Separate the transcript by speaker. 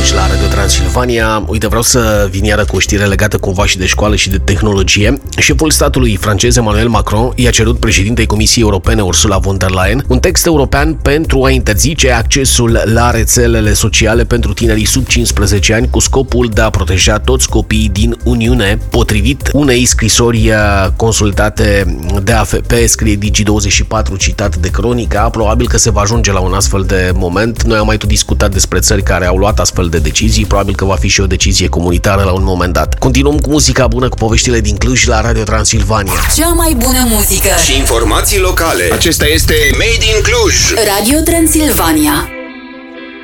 Speaker 1: Cluj la Radio Transilvania. Uite, vreau să vin iară cu o știre legată cumva și de școală și de tehnologie. Șeful statului francez Emmanuel Macron i-a cerut președintei Comisiei Europene Ursula von der Leyen un text european pentru a interzice accesul la rețelele sociale pentru tinerii sub 15 ani cu scopul de a proteja toți copiii din Uniune. Potrivit unei scrisori consultate de AFP, scrie Digi24, citat de Cronica, probabil că se va ajunge la un astfel de moment. Noi am mai tot discutat despre țări care au luat astfel de decizii, probabil că va fi și o decizie comunitară la un moment dat. Continuăm cu muzica bună, cu poveștile din Cluj la Radio Transilvania.
Speaker 2: Cea mai bună muzică
Speaker 3: și informații locale. Acesta este Made in Cluj.
Speaker 2: Radio Transilvania.